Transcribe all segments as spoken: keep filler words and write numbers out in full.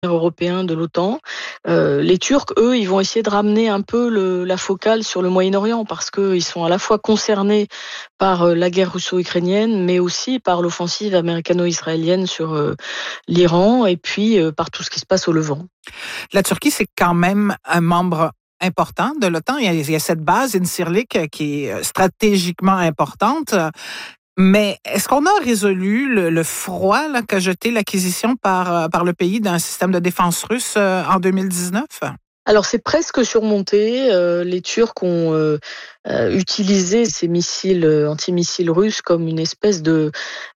européen de l'OTAN. Euh, les Turcs, eux, ils vont essayer de ramener un peu le, la focale sur le Moyen-Orient parce qu'ils sont à la fois concernés par euh, la guerre russo-ukrainienne, mais aussi par l'offensive américano-israélienne sur euh, l'Iran et puis euh, par tout ce qui se passe au Levant. La Turquie, c'est quand même un membre important de l'OTAN. Il y a, il y a cette base, Incirlik, qui est stratégiquement importante. Mais est-ce qu'on a résolu le, le froid là, qu'a jeté l'acquisition par, par le pays d'un système de défense russe euh, en deux mille dix-neuf? Alors c'est presque surmonté. Euh, les Turcs ont euh, euh, utilisé ces missiles euh, antimissiles russes comme une espèce de,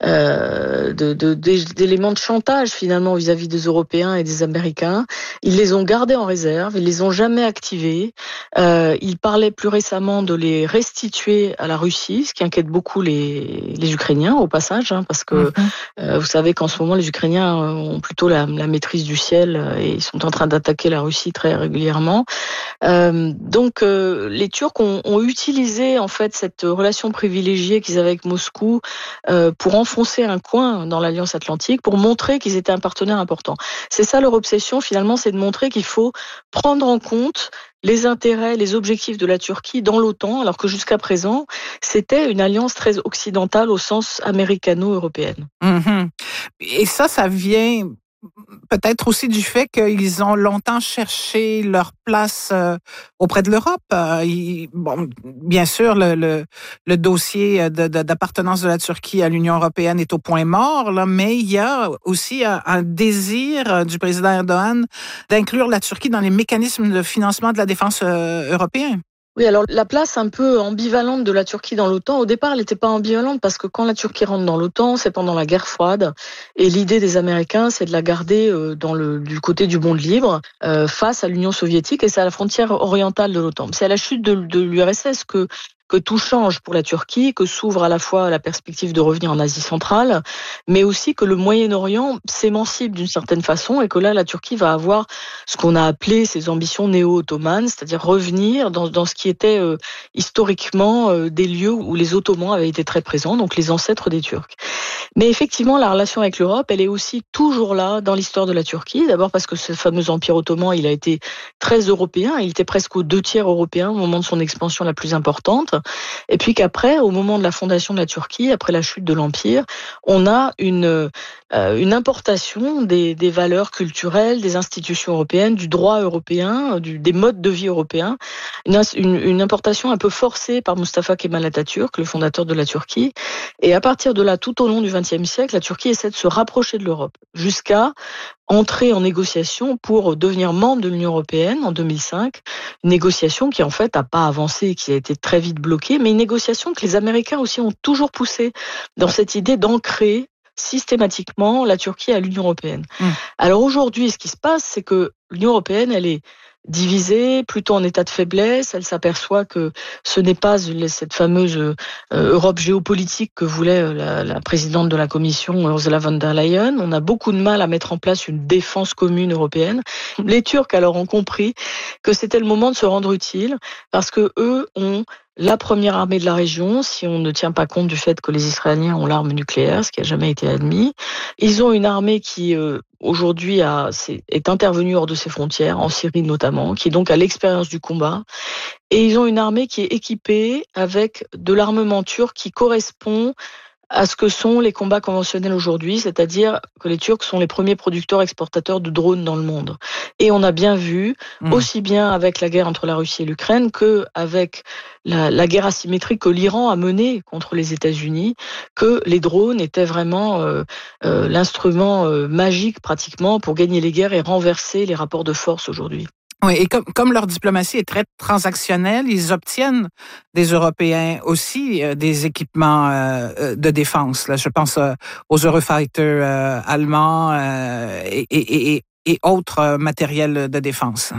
euh, de, de d'éléments de chantage finalement vis-à-vis des Européens et des Américains. Ils les ont gardés en réserve, ils les ont jamais activés. Euh, ils parlaient plus récemment de les restituer à la Russie, ce qui inquiète beaucoup les, les Ukrainiens au passage, hein, parce que mm-hmm. euh, vous savez qu'en ce moment les Ukrainiens ont plutôt la, la maîtrise du ciel et ils sont en train d'attaquer la Russie très régulièrement. régulièrement. Euh, donc euh, les Turcs ont, ont utilisé en fait cette relation privilégiée qu'ils avaient avec Moscou euh, pour enfoncer un coin dans l'Alliance Atlantique, pour montrer qu'ils étaient un partenaire important. C'est ça leur obsession finalement, c'est de montrer qu'il faut prendre en compte les intérêts, les objectifs de la Turquie dans l'OTAN, alors que jusqu'à présent, c'était une alliance très occidentale au sens américano-européenne. Mm-hmm. Et ça, ça vient peut-être aussi du fait qu'ils ont longtemps cherché leur place euh, auprès de l'Europe. Euh, ils, bon, bien sûr, le, le, le dossier de, de, d'appartenance de la Turquie à l'Union européenne est au point mort, là, mais il y a aussi un, un désir du président Erdogan d'inclure la Turquie dans les mécanismes de financement de la défense euh, européen. Oui, alors la place un peu ambivalente de la Turquie dans l'OTAN, au départ, elle n'était pas ambivalente parce que quand la Turquie rentre dans l'OTAN, c'est pendant la guerre froide et l'idée des Américains, c'est de la garder dans le du côté du monde libre euh, face à l'Union soviétique et c'est à la frontière orientale de l'OTAN. C'est à la chute de, de l'U R S S que que tout change pour la Turquie, que s'ouvre à la fois la perspective de revenir en Asie centrale, mais aussi que le Moyen-Orient s'émancipe d'une certaine façon et que là, la Turquie va avoir ce qu'on a appelé ses ambitions néo-ottomanes, c'est-à-dire revenir dans, dans ce qui était euh, historiquement euh, des lieux où les Ottomans avaient été très présents, donc les ancêtres des Turcs. Mais effectivement, la relation avec l'Europe, elle est aussi toujours là dans l'histoire de la Turquie. D'abord parce que ce fameux empire ottoman, il a été très européen, il était presque aux deux tiers européen au moment de son expansion la plus importante. Et puis qu'après, au moment de la fondation de la Turquie, après la chute de l'Empire, on a une, euh, une importation des, des valeurs culturelles, des institutions européennes, du droit européen, du, des modes de vie européens. Une, une, une importation un peu forcée par Mustafa Kemal Atatürk, le fondateur de la Turquie. Et à partir de là, tout au long du vingtième siècle, la Turquie essaie de se rapprocher de l'Europe, jusqu'à entrer en négociation pour devenir membre de l'Union européenne en deux mille cinq. Une négociation qui en fait n'a pas avancé, qui a été très vite bloquée, mais une négociation que les Américains aussi ont toujours poussée dans cette idée d'ancrer systématiquement la Turquie à l'Union européenne. Mmh. Alors aujourd'hui, ce qui se passe, c'est que l'Union européenne, elle est divisée, plutôt en état de faiblesse. Elle s'aperçoit que ce n'est pas cette fameuse euh, Europe géopolitique que voulait la, la présidente de la Commission, Ursula von der Leyen. On a beaucoup de mal à mettre en place une défense commune européenne. Les Turcs, alors, ont compris que c'était le moment de se rendre utile parce que eux ont la première armée de la région, si on ne tient pas compte du fait que les Israéliens ont l'arme nucléaire, ce qui n'a jamais été admis. Ils ont une armée qui, euh, aujourd'hui, a, c'est, est intervenue hors de ses frontières, en Syrie notamment, qui est donc à l'expérience du combat. Et ils ont une armée qui est équipée avec de l'armement turc qui correspond à ce que sont les combats conventionnels aujourd'hui, c'est-à-dire que les Turcs sont les premiers producteurs exportateurs de drones dans le monde. Et on a bien vu, mmh. aussi bien avec la guerre entre la Russie et l'Ukraine que avec la, la guerre asymétrique que l'Iran a menée contre les États-Unis, que les drones étaient vraiment euh, euh, l'instrument euh, magique pratiquement pour gagner les guerres et renverser les rapports de force aujourd'hui. Oui, et comme, comme leur diplomatie est très transactionnelle, ils obtiennent des Européens aussi euh, des équipements euh, de défense. Là, je pense euh, aux Eurofighter euh, allemands euh, et, et, et, et autres matériels de défense.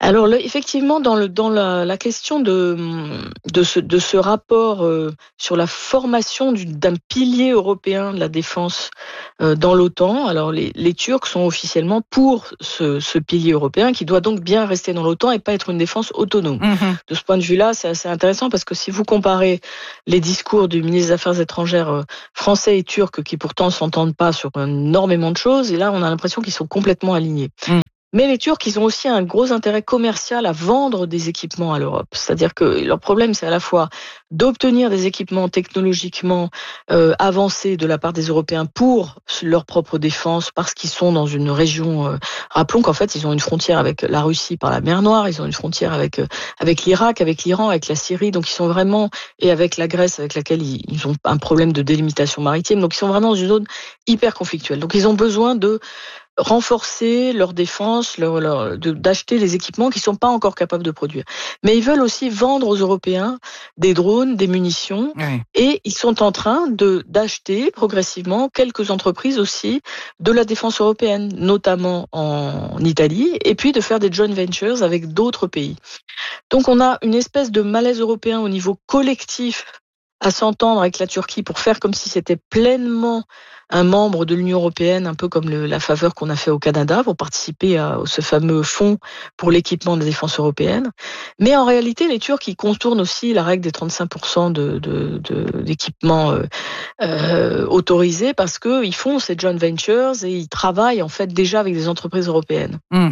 Alors le, effectivement, dans, le, dans la, la question de, de, ce, de ce rapport euh, sur la formation du, d'un pilier européen de la défense euh, dans l'OTAN, alors les, les Turcs sont officiellement pour ce, ce pilier européen qui doit donc bien rester dans l'OTAN et pas être une défense autonome. Mm-hmm. De ce point de vue-là, c'est assez intéressant parce que si vous comparez les discours du ministre des Affaires étrangères euh, français et turc qui pourtant s'entendent pas sur énormément de choses, et là on a l'impression qu'ils sont complètement alignés. Mm. Mais les Turcs, ils ont aussi un gros intérêt commercial à vendre des équipements à l'Europe. C'est-à-dire que leur problème, c'est à la fois d'obtenir des équipements technologiquement euh, avancés de la part des Européens pour leur propre défense, parce qu'ils sont dans une région... Euh, rappelons qu'en fait, ils ont une frontière avec la Russie par la mer Noire, ils ont une frontière avec euh, avec l'Irak, avec l'Iran, avec la Syrie, donc ils sont vraiment... Et avec la Grèce, avec laquelle ils, ils ont un problème de délimitation maritime, donc ils sont vraiment dans une zone hyper conflictuelle. Donc ils ont besoin de renforcer leur défense, leur, leur, de, d'acheter les équipements qu'ils ne sont pas encore capables de produire. Mais ils veulent aussi vendre aux Européens des drones, des munitions, oui. Et ils sont en train de, d'acheter progressivement quelques entreprises aussi de la défense européenne, notamment en Italie, et puis de faire des joint ventures avec d'autres pays. Donc on a une espèce de malaise européen au niveau collectif à s'entendre avec la Turquie pour faire comme si c'était pleinement un membre de l'Union européenne, un peu comme le, la faveur qu'on a fait au Canada pour participer à ce fameux fonds pour l'équipement de défense européenne. Mais en réalité, les Turcs, ils contournent aussi la règle des trente-cinq pour cent de, de, de, d'équipements euh, euh, autorisés parce qu'ils font ces joint ventures et ils travaillent en fait déjà avec des entreprises européennes. Mmh.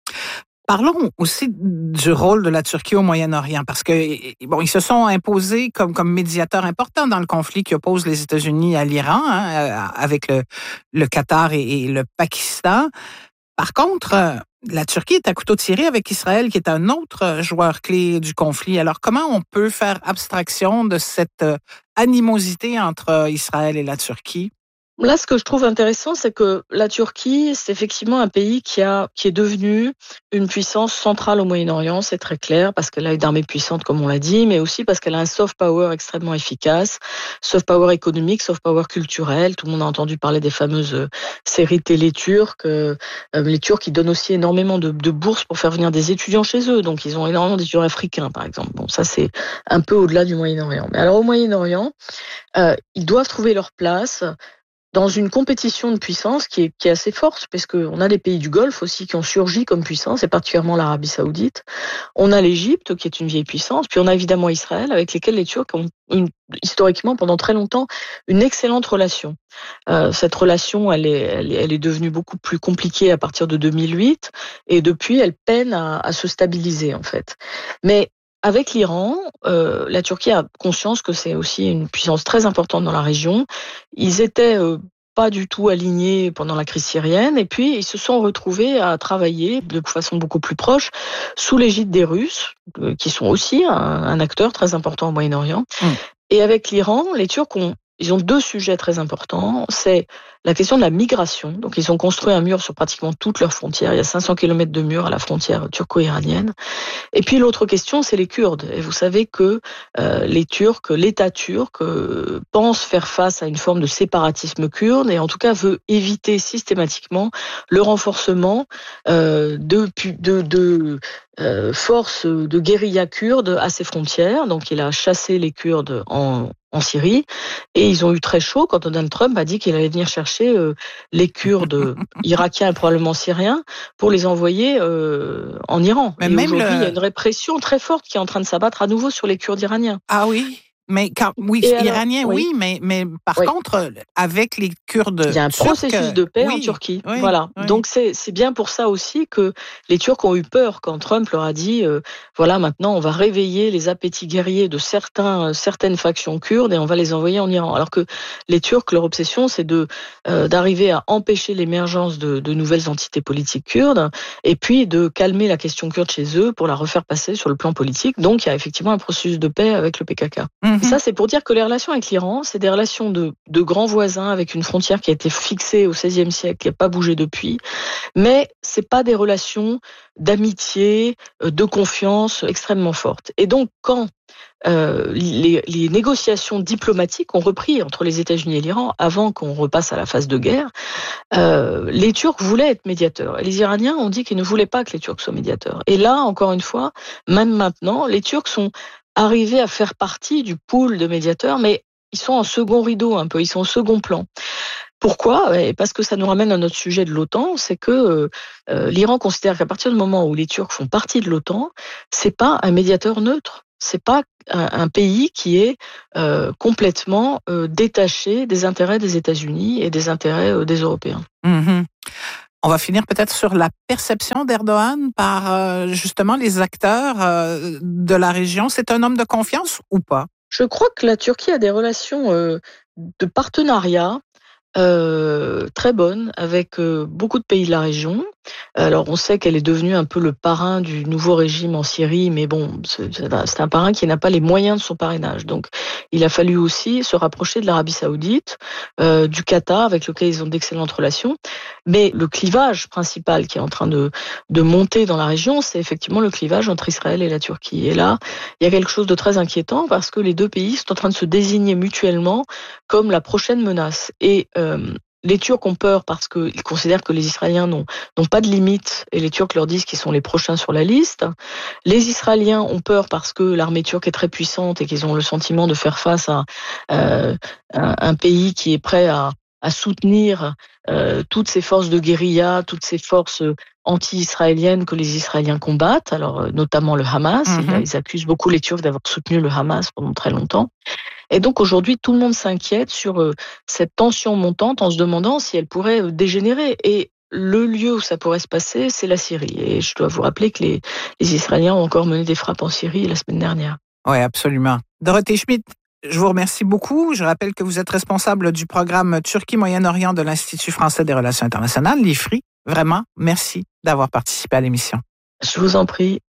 Parlons aussi du rôle de la Turquie au Moyen-Orient, parce que bon, ils se sont imposés comme comme médiateurs importants dans le conflit qui oppose les États-Unis à l'Iran, hein, avec le, le Qatar et, et le Pakistan. Par contre, la Turquie est à couteau tiré avec Israël, qui est un autre joueur clé du conflit. Alors, comment on peut faire abstraction de cette animosité entre Israël et la Turquie? Là, ce que je trouve intéressant, c'est que la Turquie, c'est effectivement un pays qui a, qui est devenu une puissance centrale au Moyen-Orient, c'est très clair, parce qu'elle a une armée puissante, comme on l'a dit, mais aussi parce qu'elle a un soft power extrêmement efficace, soft power économique, soft power culturel. Tout le monde a entendu parler des fameuses séries télé turques. Euh, les Turcs, ils donnent aussi énormément de, de bourses pour faire venir des étudiants chez eux. Donc, ils ont énormément d'étudiants africains, par exemple. Bon, ça, c'est un peu au-delà du Moyen-Orient. Mais alors, au Moyen-Orient, euh, ils doivent trouver leur place dans une compétition de puissance qui est, qui est assez forte, parce qu'on a les pays du Golfe aussi qui ont surgi comme puissance, et particulièrement l'Arabie Saoudite. On a l'Égypte, qui est une vieille puissance, puis on a évidemment Israël, avec lesquels les Turcs ont une, historiquement, pendant très longtemps, une excellente relation. Euh, cette relation, elle est, elle, est, elle est devenue beaucoup plus compliquée à partir de deux mille huit, et depuis, elle peine à, à se stabiliser, en fait. Mais avec l'Iran, euh, la Turquie a conscience que c'est aussi une puissance très importante dans la région. Ils étaient euh, pas du tout alignés pendant la crise syrienne, et puis ils se sont retrouvés à travailler de façon beaucoup plus proche sous l'égide des Russes, euh, qui sont aussi un, un acteur très important au Moyen-Orient. Mmh. Et avec l'Iran, les Turcs ont Ils ont deux sujets très importants. C'est la question de la migration. Donc, ils ont construit un mur sur pratiquement toutes leurs frontières. Il y a cinq cents kilomètres de mur à la frontière turco-iranienne. Et puis, l'autre question, c'est les Kurdes. Et vous savez que euh, les Turcs, l'État turc, euh, pense faire face à une forme de séparatisme kurde et en tout cas veut éviter systématiquement le renforcement euh, de, de, de euh, forces de guérilla kurdes à ses frontières. Donc, il a chassé les Kurdes en en Syrie, et ils ont eu très chaud quand Donald Trump a dit qu'il allait venir chercher euh, les Kurdes irakiens et probablement syriens pour les envoyer euh, en Iran. Mais et même aujourd'hui, le... il y a une répression très forte qui est en train de s'abattre à nouveau sur les Kurdes iraniens. Ah oui? Mais quand, oui, et iranien, alors, oui, oui, mais, mais par oui. contre, avec les Kurdes, il y a un turcs, processus de paix oui, en Turquie. Oui, voilà. Oui. Donc c'est c'est bien pour ça aussi que les Turcs ont eu peur quand Trump leur a dit euh, voilà, maintenant on va réveiller les appétits guerriers de certains euh, certaines factions kurdes et on va les envoyer en Iran. Alors que les Turcs, leur obsession, c'est de euh, d'arriver à empêcher l'émergence de, de nouvelles entités politiques kurdes et puis de calmer la question kurde chez eux pour la refaire passer sur le plan politique. Donc il y a effectivement un processus de paix avec le P K K. Mmh. Mmh. Et ça, c'est pour dire que les relations avec l'Iran, c'est des relations de, de grands voisins avec une frontière qui a été fixée au seizième siècle, qui n'a pas bougé depuis. Mais c'est pas des relations d'amitié, de confiance extrêmement fortes. Et donc, quand euh, les, les négociations diplomatiques ont repris entre les États-Unis et l'Iran, avant qu'on repasse à la phase de guerre, euh, les Turcs voulaient être médiateurs. Et les Iraniens ont dit qu'ils ne voulaient pas que les Turcs soient médiateurs. Et là, encore une fois, même maintenant, les Turcs sont arrivés à faire partie du pool de médiateurs, mais ils sont en second rideau un peu, ils sont au second plan. Pourquoi ? Parce que ça nous ramène à notre sujet de l'OTAN, c'est que euh, l'Iran considère qu'à partir du moment où les Turcs font partie de l'OTAN, c'est pas un médiateur neutre, c'est pas un, un pays qui est euh, complètement euh, détaché des intérêts des États-Unis et des intérêts euh, des Européens. Mmh. On va finir peut-être sur la perception d'Erdogan par euh, justement les acteurs euh, de la région. C'est un homme de confiance ou pas ? Je crois que la Turquie a des relations euh, de partenariat Euh, très bonne avec euh, beaucoup de pays de la région. Alors on sait qu'elle est devenue un peu le parrain du nouveau régime en Syrie, mais bon, c'est, c'est un parrain qui n'a pas les moyens de son parrainage. Donc il a fallu aussi se rapprocher de l'Arabie Saoudite, euh, du Qatar, avec lequel ils ont d'excellentes relations. Mais le clivage principal qui est en train de, de monter dans la région, c'est effectivement le clivage entre Israël et la Turquie. Et là, il y a quelque chose de très inquiétant parce que les deux pays sont en train de se désigner mutuellement comme la prochaine menace. Et euh, les Turcs ont peur parce qu'ils considèrent que les Israéliens n'ont, n'ont pas de limite et les Turcs leur disent qu'ils sont les prochains sur la liste. Les Israéliens ont peur parce que l'armée turque est très puissante et qu'ils ont le sentiment de faire face à euh, un, un pays qui est prêt à, à soutenir euh, toutes ces forces de guérilla, toutes ces forces anti-israéliennes que les Israéliens combattent, alors notamment le Hamas. Mm-hmm. Ils, ils accusent beaucoup les Turcs d'avoir soutenu le Hamas pendant très longtemps. Et donc aujourd'hui, tout le monde s'inquiète sur euh, cette tension montante en se demandant si elle pourrait euh, dégénérer. Et le lieu où ça pourrait se passer, c'est la Syrie. Et je dois vous rappeler que les, les Israéliens ont encore mené des frappes en Syrie la semaine dernière. Oui, absolument. Dorothée Schmidt, je vous remercie beaucoup. Je rappelle que vous êtes responsable du programme Turquie-Moyen-Orient de l'Institut français des relations internationales, l'I F R I. Vraiment, merci d'avoir participé à l'émission. Je vous en prie.